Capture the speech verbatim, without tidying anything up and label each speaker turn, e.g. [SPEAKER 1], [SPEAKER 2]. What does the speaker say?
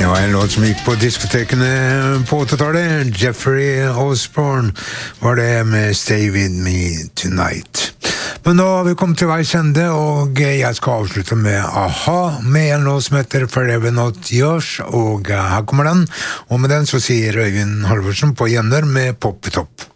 [SPEAKER 1] Det var en låt som gikk på diskotekene på åttitallet. Jeffrey Osborne var det med Stay With Me Tonight. Men nå har vi kommet til veis ende, og jeg skal avslutte med A-ha, med en låt som heter Forever Not Yours, og her kommer den. Og med den så sier Øyvind Halvorsen på Gjenner med Pop i Topp.